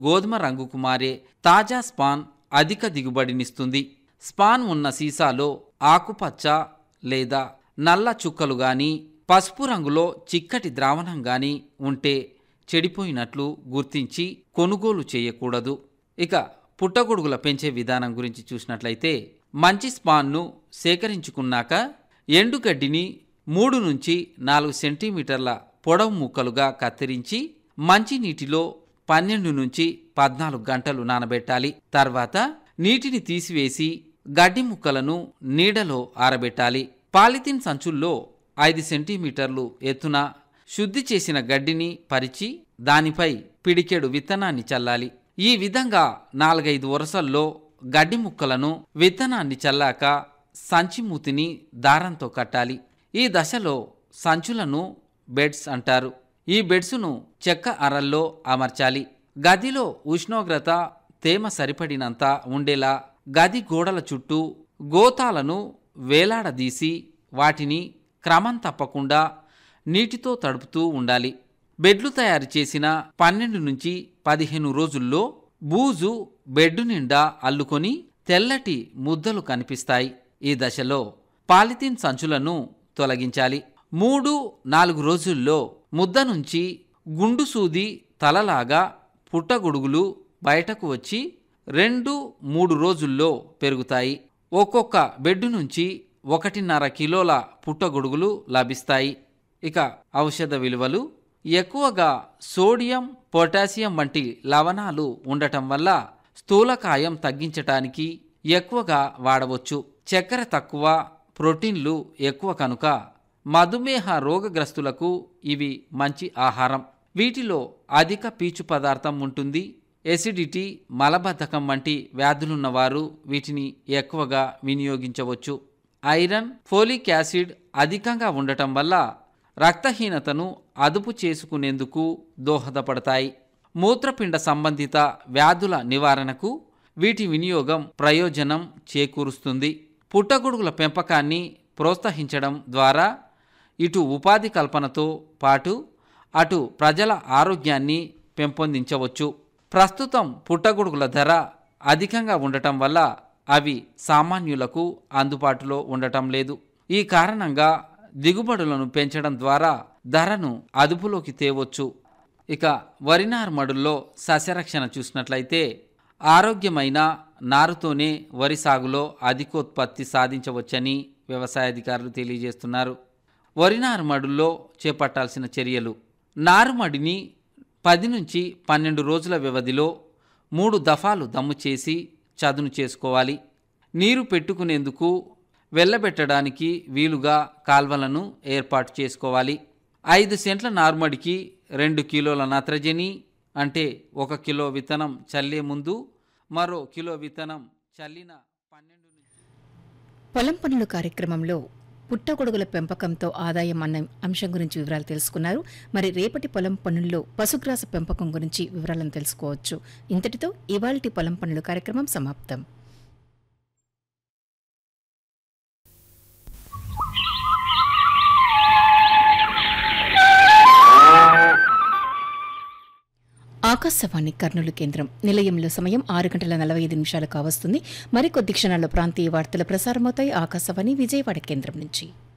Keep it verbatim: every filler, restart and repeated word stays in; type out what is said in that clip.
గోధుమ రంగుకు మారే తాజా స్పాన్ అధిక దిగుబడినిస్తుంది. స్పాన్ ఉన్న సీసాలో ఆకుపచ్చ లేదా నల్ల చుక్కలు గాని, పసుపు రంగులో చిక్కటి ద్రావణం గాని ఉంటే చెడిపోయినట్లు గుర్తించి కొనుగోలు చేయకూడదు. ఇక పుట్టగొడుగుల పెంచే విధానం గురించి చూసినట్లయితే, మంచి స్పాన్ను సేకరించుకున్నాక ఎండుగడ్డిని మూడు నుంచి నాలుగు సెంటీమీటర్ల పొడవు ముక్కలుగా కత్తిరించి మంచి నీటిలో పన్నెండు నుంచి పద్నాలుగు గంటలు నానబెట్టాలి. తర్వాత నీటిని తీసివేసి గడ్డి ముక్కలను నీడలో ఆరబెట్టాలి. పాలిథిన్ సంచుల్లో ఐదు సెంటీమీటర్లు ఎత్తున శుద్ధి చేసిన గడ్డిని పరిచి దానిపై పిడికెడు విత్తనాన్ని చల్లాలి. ఈ విధంగా నాలుగైదు వరుసల్లో గడ్డి ముక్కలను విత్తనాన్ని చల్లాక సంచి మూతిని దారంతో కట్టాలి. ఈ దశలో సంచులను బెడ్స్ అంటారు. ఈ బెడ్సును చెక్క అరల్లో అమర్చాలి. గదిలో ఉష్ణోగ్రత, తేమ సరిపడినంత ఉండేలా గది గోడల చుట్టూ గోతాలను వేలాడదీసి వాటిని క్రమం తప్పకుండా నీటితో తడుపుతూ ఉండాలి. బెడ్లు తయారు చేసిన పన్నెండు నుంచి పదిహేను రోజుల్లో బూజు బెడ్డు నిండా అల్లుకొని తెల్లటి ముద్దలు కనిపిస్తాయి. ఈ దశలో పాలిథిన్ సంచులను తొలగించాలి. మూడు నాలుగు రోజుల్లో ముద్ద నుంచి గుండు సూది తలలాగా పుట్టగొడుగులు బయటకు వచ్చి రెండు మూడు రోజుల్లో పెరుగుతాయి. ఒక్కొక్క బెడ్డు నుంచి ఒకటిన్నర కిలోల పుట్టగొడుగులు లభిస్తాయి. ఇక ఔషధ విలువలు ఎక్కువగా సోడియం, పొటాషియం వంటి లవణాలు ఉండటం వల్ల స్థూలకాయం తగ్గించటానికి ఎక్కువగా వాడవచ్చు. చక్కెర తక్కువ, ప్రోటీన్లు ఎక్కువ కనుక మధుమేహ రోగగ్రస్తులకు ఇవి మంచి ఆహారం. వీటిలో అధిక పీచు పదార్థం ఉంటుంది. ఎసిడిటీ, మలబద్ధకం వంటి వ్యాధులున్నవారు వీటిని ఎక్కువగా వినియోగించవచ్చు. ఐరన్, ఫోలిక్ యాసిడ్ అధికంగా ఉండటం వల్ల రక్తహీనతను అదుపు చేసుకునేందుకు దోహదపడతాయి. మూత్రపిండ సంబంధిత వ్యాధుల నివారణకు వీటి వినియోగం ప్రయోజనం చేకూరుస్తుంది. పుట్టగొడుగుల పెంపకాన్ని ప్రోత్సహించడం ద్వారా ఇటు ఉపాధి కల్పనతో పాటు అటు ప్రజల ఆరోగ్యాన్ని పెంపొందించవచ్చు. ప్రస్తుతం పుట్టగొడుగుల ధర అధికంగా ఉండటం వల్ల అవి సామాన్యులకు అందుబాటులో ఉండటం లేదు. ఈ కారణంగా దిగుబడులను పెంచడం ద్వారా ధరను అదుపులోకి తేవచ్చు. ఇక వరి నారుమడుల్లో సస్యరక్షణ చూసినట్లయితే, ఆరోగ్యమైన నారుతోనే వరి సాగులో అధికోత్పత్తి సాధించవచ్చని వ్యవసాయాధికారులు తెలియజేస్తున్నారు. వరి నారుమడుల్లో చేపట్టాల్సిన చర్యలు: నారుమడిని పది నుంచి పన్నెండు రోజుల వ్యవధిలో మూడు దఫాలు దమ్ము చేసి చదును చేసుకోవాలి. నీరు పెట్టుకునేందుకు వెళ్ళబెట్టడానికి వీలుగా కాల్వలను ఏర్పాటు చేసుకోవాలి. ఐదు సెంట్ల నారుమడికి రెండు కిలోల నత్రజని అంటే ఒక కిలో విత్తనం చల్లే ముందు మరో కిలో విత్తనం చల్లిన పన్నెండు పొలం పనులు కార్యక్రమంలో పుట్టగొడుగుల పెంపకంతో ఆదాయం అన్న అంశం గురించి వివరాలు తెలుసుకున్నారు. మరి రేపటి పొలం పనుల్లో పశుగ్రాస పెంపకం గురించి వివరాలను తెలుసుకోవచ్చు. ఇంతటితో ఇవాల్టి పొలం పనులు కార్యక్రమం సమాప్తం. ఆకాశవాణి కర్నూలు కేంద్రం నిలయంలో సమయం ఆరు గంటల నలభై ఐదు నిమిషాలు కావస్తుంది. మరికొద్ది క్షణాల్లో ప్రాంతీయ వార్తలు ప్రసారమవుతాయి ఆకాశవాణి విజయవాడ కేంద్రం నుంచి.